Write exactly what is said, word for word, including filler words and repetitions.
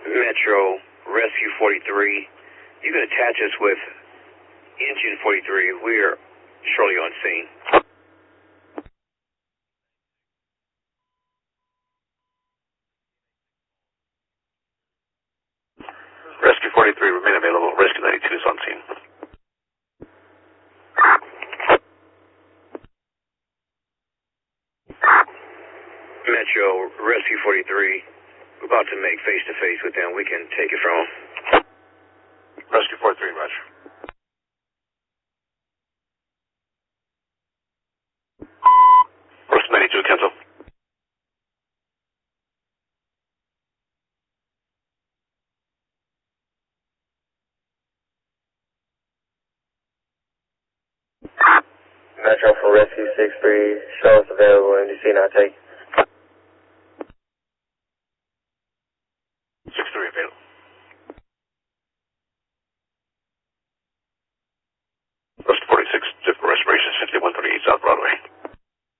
Metro, Rescue forty-three. You can attach us with Engine forty-three. We're shortly on scene. Rescue forty-three, remain available. Rescue ninety-two is on scene. Metro, Rescue forty-three. We're about to make face-to-face with them. We can take it from them. Rescue forty-three, roger. Rescue ninety-two, cancel. Metro for Rescue six three, show us available, and you see not take.